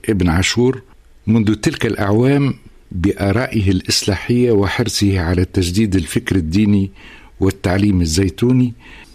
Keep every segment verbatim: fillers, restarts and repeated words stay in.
ابن عاشور منذ تلك الأعوام بآرائه الإصلاحية وحرصه على تجديد الفكر الديني والتعليم الزيتوني،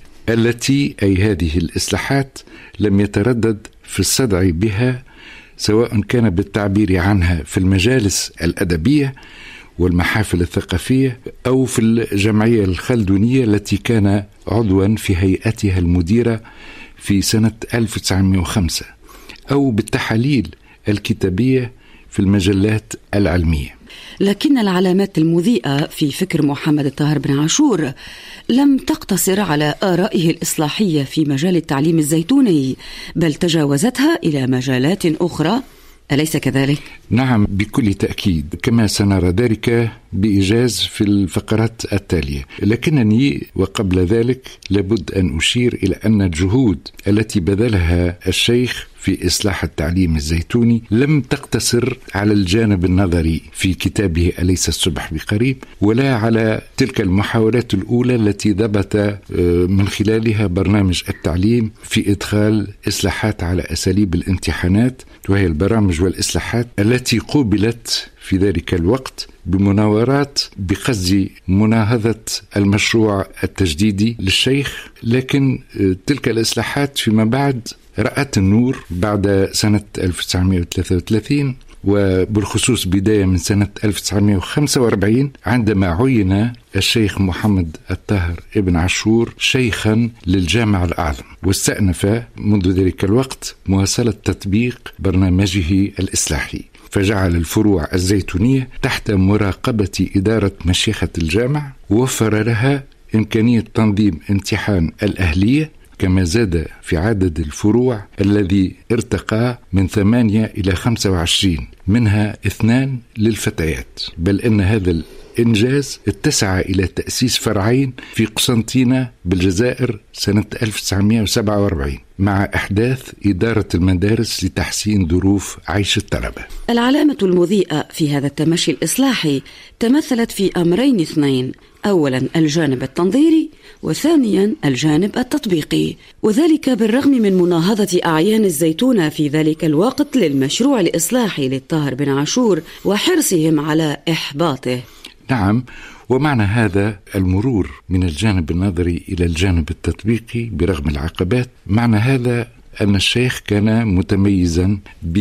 التي أي هذه الإصلاحات لم يتردد في الصدع بها، سواء كان بالتعبير عنها في المجالس الأدبية والمحافل الثقافية أو في الجمعية الخلدونية التي كان عضوا في هيئتها المديرة في سنة ألف وتسعمائة وخمسة، أو بالتحاليل الكتابية في المجلات العلمية. لكن العلامات المضيئة في فكر محمد الطاهر بن عاشور لم تقتصر على آرائه الإصلاحية في مجال التعليم الزيتوني، بل تجاوزتها إلى مجالات أخرى، أليس كذلك؟ نعم بكل تأكيد، كما سنرى ذلك بإيجاز في الفقرات التالية. لكنني وقبل ذلك لابد أن أشير إلى أن الجهود التي بذلها الشيخ في إصلاح التعليم الزيتوني لم تقتصر على الجانب النظري في كتابه أليس الصبح بقريب، ولا على تلك المحاولات الأولى التي ضبط من خلالها برنامج التعليم في إدخال إصلاحات على أساليب الامتحانات، وهي البرامج والإصلاحات التي قوبلت في ذلك الوقت بمناورات بقصد مناهضة المشروع التجديدي للشيخ. لكن تلك الإصلاحات فيما بعد رأت النور بعد سنة ألف وتسعمائة وثلاثة وثلاثين، وبالخصوص بداية من سنة ألف وتسعمائة وخمسة وأربعين، عندما عين الشيخ محمد الطاهر ابن عاشور شيخا للجامع الأعظم، واستأنف منذ ذلك الوقت مواصلة تطبيق برنامجه الإصلاحي، فجعل الفروع الزيتونية تحت مراقبة إدارة مشيخة الجامع، ووفر لها إمكانية تنظيم امتحان الأهلية، كما زاد في عدد الفروع الذي ارتقى من ثمانية إلى خمسة وعشرين، منها اثنان للفتيات، بل أن هذا الإنجاز اتسع إلى تأسيس فرعين في قسنطينة بالجزائر سنة ألف وتسعمائة وسبعة وأربعين، مع إحداث إدارة المدارس لتحسين ظروف عيش الطلبة. العلامة المضيئة في هذا التمشي الإصلاحي تمثلت في أمرين اثنين: أولا الجانب التنظيري، وثانيا الجانب التطبيقي، وذلك بالرغم من مناهضة أعيان الزيتونة في ذلك الوقت للمشروع الإصلاحي للطاهر بن عاشور وحرصهم على إحباطه. نعم، ومعنى هذا المرور من الجانب النظري إلى الجانب التطبيقي برغم العقبات، معنى هذا أن الشيخ كان متميزا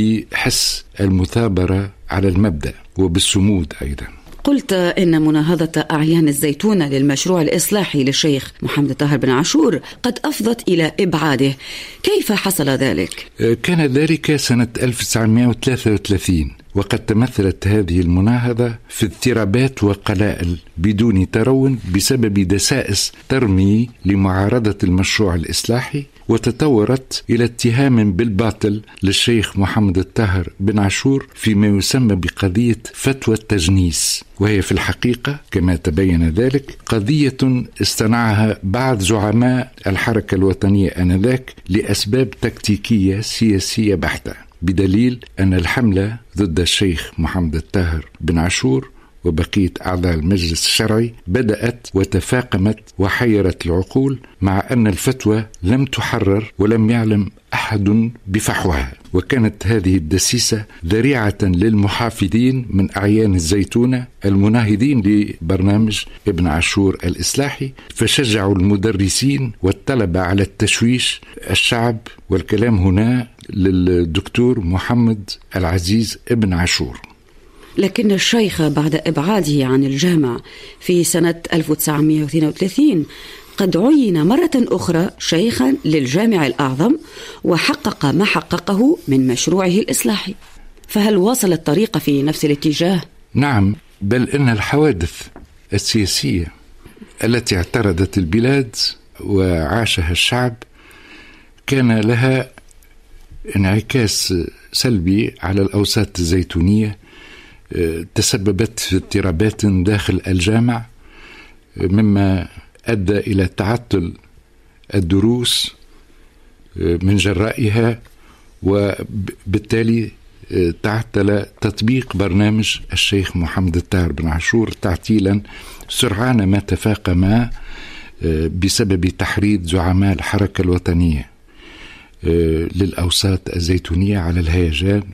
بحس المثابرة على المبدأ وبالصمود أيضا. قلت إن مناهضة أعيان الزيتونة للمشروع الإصلاحي للشيخ محمد الطاهر بن عاشور قد أفضت إلى إبعاده، كيف حصل ذلك؟ كان ذلك سنة ألف وتسعمائة وثلاثة وثلاثين، وقد تمثلت هذه المناهضة في اضطرابات وقلائل بدون ترون بسبب دسائس ترمي لمعارضة المشروع الإصلاحي، وتطورت إلى اتهام بالباطل للشيخ محمد الطاهر بن عاشور فيما يسمى بقضية فتوى التجنيس، وهي في الحقيقة كما تبين ذلك قضية اصطنعها بعض زعماء الحركة الوطنية آنذاك لأسباب تكتيكية سياسية بحتة، بدليل أن الحملة ضد الشيخ محمد الطاهر بن عاشور وبقية أعضاء المجلس الشرعي بدأت وتفاقمت وحيرت العقول، مع أن الفتوى لم تحرر ولم يعلم أحد بفحوها، وكانت هذه الدسيسة ذريعة للمحافظين من أعيان الزيتونة المناهضين لبرنامج ابن عاشور الإصلاحي، فشجعوا المدرسين والطلبة على التشويش الشعب، والكلام هنا للدكتور محمد العزيز ابن عاشور. لكن الشيخ بعد إبعاده عن الجامع في سنة ألف وتسعمائة واثنين وثلاثين قد عين مرة أخرى شيخا للجامع الأعظم، وحقق ما حققه من مشروعه الإصلاحي، فهل واصل الطريق في نفس الاتجاه؟ نعم، بل إن الحوادث السياسية التي اعترضت البلاد وعاشها الشعب كان لها انعكاس سلبي على الأوساط الزيتونية، تسببت في اضطرابات داخل الجامع، مما أدى إلى تعطل الدروس من جرائها، وبالتالي تعطل تطبيق برنامج الشيخ محمد الطاهر بن عاشور تعطيلا سرعان ما تفاقم بسبب تحريض زعماء الحركة الوطنية للأوساط الزيتونية على الهيجان